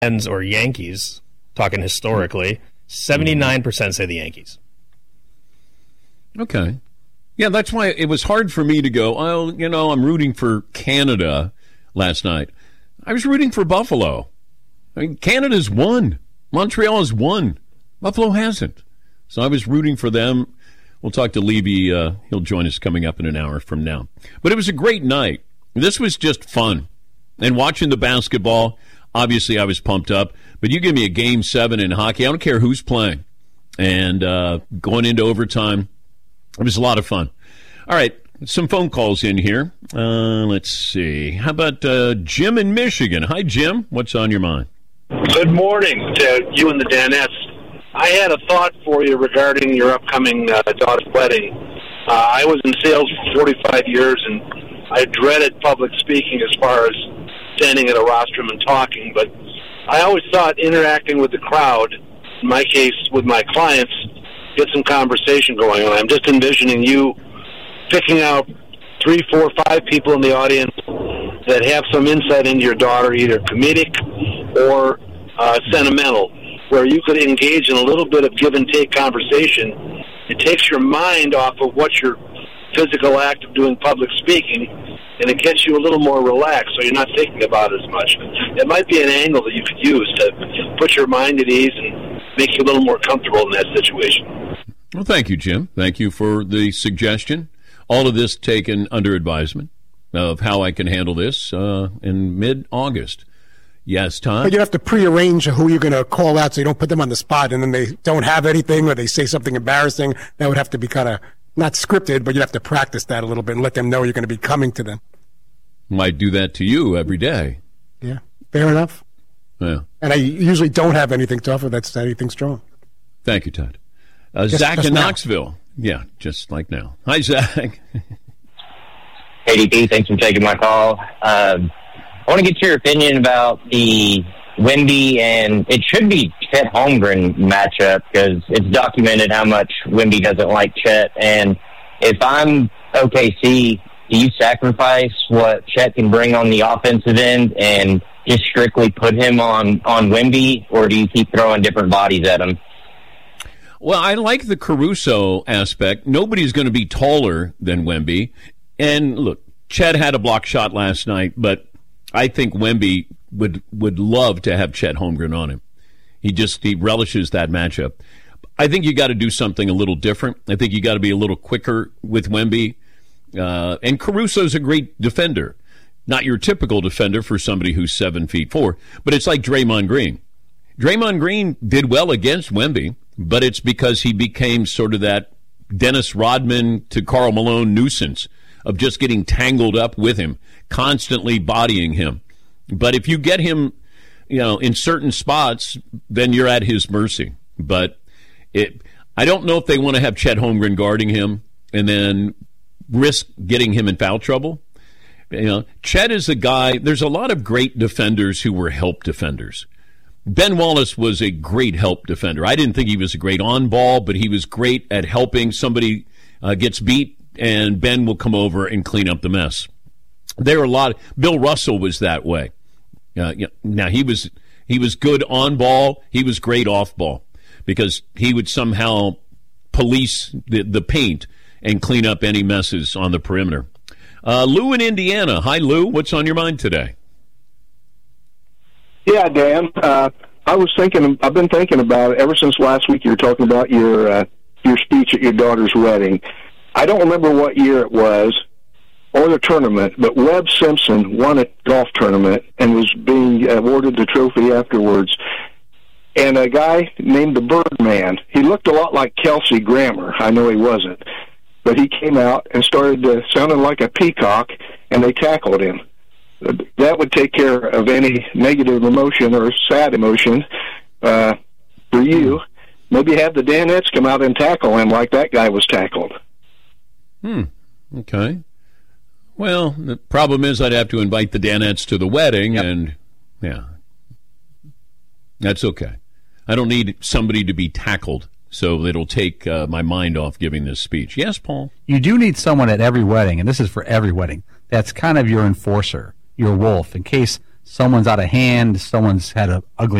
Reds or Yankees, talking historically, 79% say the Yankees. Okay. Yeah, that's why it was hard for me to go, I'm rooting for Canada last night. I was rooting for Buffalo. I mean, Canada's won. Montreal has won. Buffalo hasn't. So I was rooting for them. We'll talk to Levy. He'll join us coming up in an hour from now. But it was a great night. This was just fun. And watching the basketball, obviously I was pumped up. But you give me a Game 7 in hockey, I don't care who's playing. And going into overtime, it was a lot of fun. All right, some phone calls in here. Let's see. How about Jim in Michigan? Hi, Jim. What's on your mind? Good morning to you and the Danettes. I had a thought for you regarding your upcoming daughter's wedding. I was in sales for 45 years, and I dreaded public speaking as far as standing at a rostrum and talking, but I always thought interacting with the crowd, in my case with my clients, get some conversation going on. I'm just envisioning you picking out 3, 4, 5 people in the audience that have some insight into your daughter, either comedic or sentimental, where you could engage in a little bit of give and take conversation. It takes your mind off of what your physical act of doing public speaking, and it gets you a little more relaxed, so you're not thinking about it as much. It might be an angle that you could use to put your mind at ease and make you a little more comfortable in that situation. Well, thank you, Jim. Thank you for the suggestion. All of this taken under advisement of how I can handle this in mid-August. Yes, Todd? But you have to prearrange who you're going to call out so you don't put them on the spot and then they don't have anything or they say something embarrassing. That would have to be kind of not scripted, but you'd have to practice that a little bit and let them know you're going to be coming to them. Might do that to you every day. Yeah, fair enough. Yeah. And I usually don't have anything to offer that's anything strong. Thank you, Todd. Zach in Knoxville. Yeah, just like now. Hi, Zach. KDP, thanks for taking my call. I want to get your opinion about the Wemby and it should be Chet Holmgren matchup because it's documented how much Wemby doesn't like Chet. And if I'm OKC, do you sacrifice what Chet can bring on the offensive end and just strictly put him on Wemby, or do you keep throwing different bodies at him? Well, I like the Caruso aspect. Nobody's going to be taller than Wemby. And look, Chet had a block shot last night, but I think Wemby would love to have Chet Holmgren on him. He relishes that matchup. I think you got to do something a little different. I think you got to be a little quicker with Wemby. And Caruso's a great defender. Not your typical defender for somebody who's 7'4", but it's like Draymond Green. Draymond Green did well against Wemby, but it's because he became sort of that Dennis Rodman to Karl Malone nuisance of just getting tangled up with him, constantly bodying him. But if you get him, in certain spots, then you're at his mercy. But I don't know if they want to have Chet Holmgren guarding him and then risk getting him in foul trouble. Chet is a guy, there's a lot of great defenders who were help defenders. Ben Wallace was a great help defender. I didn't think he was a great on ball, but he was great at helping. Somebody gets beat, and Ben will come over and clean up the mess. There are a lot. Bill Russell was that way. Now he was good on ball. He was great off ball because he would somehow police the paint and clean up any messes on the perimeter. Lou in Indiana. Hi, Lou. What's on your mind today? Yeah, Dan. I've been thinking about it ever since last week. You were talking about your speech at your daughter's wedding. I don't remember what year it was or the tournament, but Webb Simpson won a golf tournament and was being awarded the trophy afterwards. And a guy named the Birdman, he looked a lot like Kelsey Grammer. I know he wasn't. But he came out and started sounding like a peacock, and they tackled him. That would take care of any negative emotion or sad emotion for you. Maybe have the Danettes come out and tackle him like that guy was tackled. Okay. Well, the problem is I'd have to invite the Danettes to the wedding, and, yeah, that's okay. I don't need somebody to be tackled, so it'll take my mind off giving this speech. Yes, Paul? You do need someone at every wedding, and this is for every wedding, that's kind of your enforcer, your wolf, in case someone's out of hand, someone's had an ugly